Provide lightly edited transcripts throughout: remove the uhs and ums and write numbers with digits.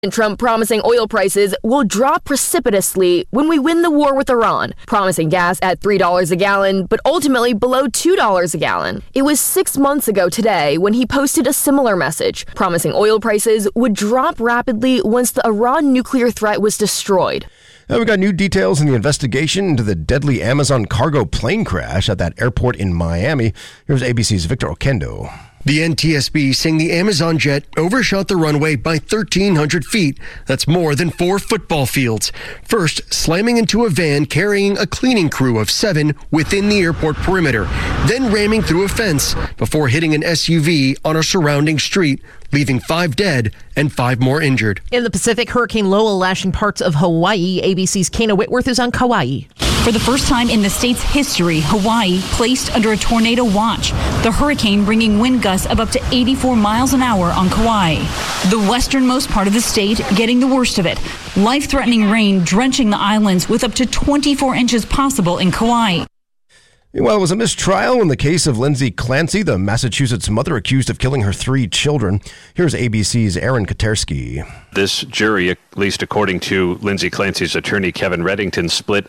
And Trump promising oil prices will drop precipitously when we win the war with Iran, promising gas at $3 a gallon, but ultimately below $2 a gallon. It was 6 months ago today when he posted a similar message, promising oil prices would drop rapidly once the Iran nuclear threat was destroyed. Now we got new details in the investigation into the deadly Amazon cargo plane crash at that airport in Miami. Here's ABC's Victor Oquendo. The NTSB saying the Amazon jet overshot the runway by 1,300 feet. That's more than 4 football fields. First, slamming into a van carrying a cleaning crew of 7 within the airport perimeter, then ramming through a fence before hitting an SUV on a surrounding street, leaving 5 dead and 5 more injured. In the Pacific, Hurricane Lowell lashing parts of Hawaii. ABC's Kana Whitworth is on Kauai. For the first time in the state's history, Hawaii placed under a tornado watch. The hurricane bringing wind gusts of up to 84 miles an hour on Kauai. The westernmost part of the state getting the worst of it. Life-threatening rain drenching the islands with up to 24 inches possible in Kauai. Meanwhile, it was a mistrial in the case of Lindsay Clancy, the Massachusetts mother accused of killing her 3 children. Here's ABC's Aaron Katersky. This jury, at least according to Lindsay Clancy's attorney Kevin Reddington, split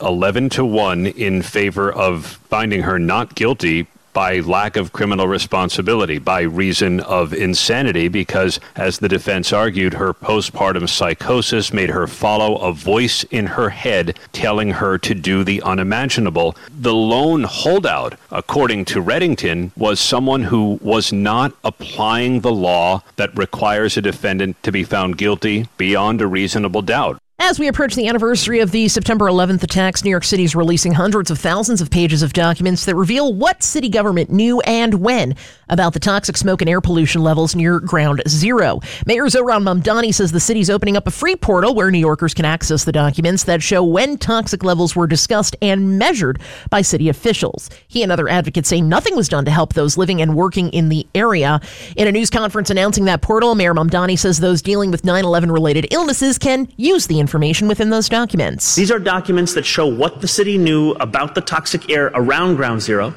11-1 in favor of finding her not guilty by lack of criminal responsibility, by reason of insanity, because, as the defense argued, her postpartum psychosis made her follow a voice in her head telling her to do the unimaginable. The lone holdout, according to Reddington, was someone who was not applying the law that requires a defendant to be found guilty beyond a reasonable doubt. As we approach the anniversary of the September 11th attacks, New York City is releasing hundreds of thousands of pages of documents that reveal what city government knew and when about the toxic smoke and air pollution levels near Ground Zero. Mayor Zohran Mamdani says the city's opening up a free portal where New Yorkers can access the documents that show when toxic levels were discussed and measured by city officials. He and other advocates say nothing was done to help those living and working in the area. In a news conference announcing that portal, Mayor Mamdani says those dealing with 9/11 related illnesses can use the information within those documents. These are documents that show what the city knew about the toxic air around Ground Zero,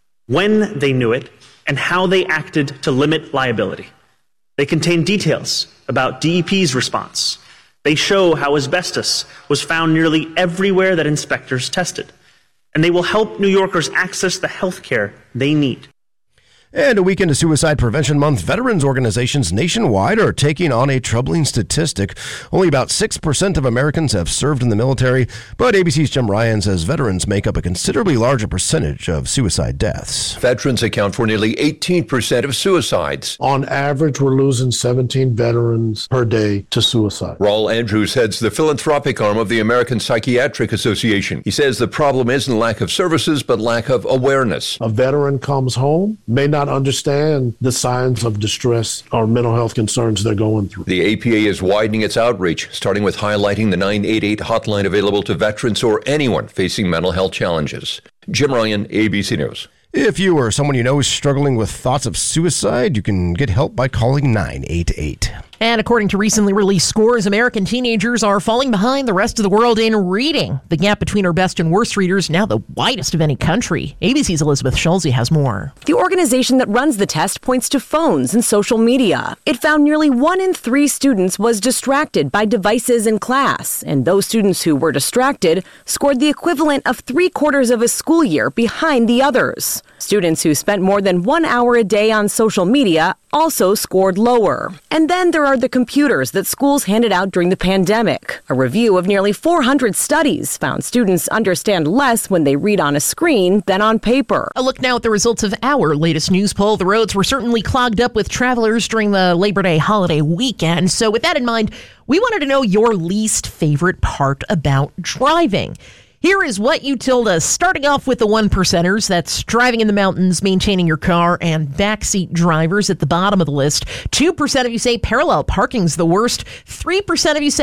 when they knew it, and how they acted to limit liability. They contain details about DEP's response. They show how asbestos was found nearly everywhere that inspectors tested. And they will help New Yorkers access the health care they need. And a week into Suicide Prevention Month, veterans organizations nationwide are taking on a troubling statistic. Only about 6% of Americans have served in the military, but ABC's Jim Ryan says veterans make up a considerably larger percentage of suicide deaths. Veterans account for nearly 18% of suicides. On average, we're losing 17 veterans per day to suicide. Raul Andrews heads the philanthropic arm of the American Psychiatric Association. He says the problem isn't lack of services, but lack of awareness. A veteran comes home, may not understand the signs of distress or mental health concerns they're going through. The APA is widening its outreach, starting with highlighting the 988 hotline available to veterans or anyone facing mental health challenges. Jim Ryan, ABC News. If you or someone you know is struggling with thoughts of suicide, you can get help by calling 988. And according to recently released scores, American teenagers are falling behind the rest of the world in reading. The gap between our best and worst readers now the widest of any country. ABC's Elizabeth Schulze has more. The organization that runs the test points to phones and social media. It found nearly 1 in 3 students was distracted by devices in class, and those students who were distracted scored the equivalent of 3/4 of a school year behind the others. Students who spent more than 1 hour a day on social media also scored lower. And then there are the computers that schools handed out during the pandemic. A review of nearly 400 studies found students understand less when they read on a screen than on paper. A look now at the results of our latest news poll. The roads were certainly clogged up with travelers during the Labor Day holiday weekend. So with that in mind, we wanted to know your least favorite part about driving. Here is what you told us, starting off with the 1%ers. That's driving in the mountains, maintaining your car, and backseat drivers at the bottom of the list. 2% of you say parallel parking's the worst. 3% of you say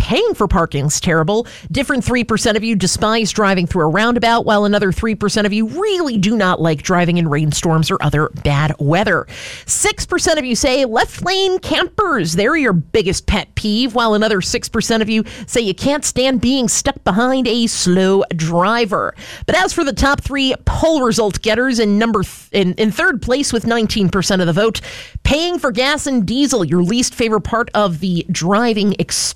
paying for parking's terrible. Different 3% of you despise driving through a roundabout, while another 3% of you really do not like driving in rainstorms or other bad weather. 6% of you say left lane campers, they're your biggest pet peeve, while another 6% of you say you can't stand being stuck behind a slow driver. But as for the top three poll result getters, in third place with 19% of the vote, paying for gas and diesel, your least favorite part of the driving experience.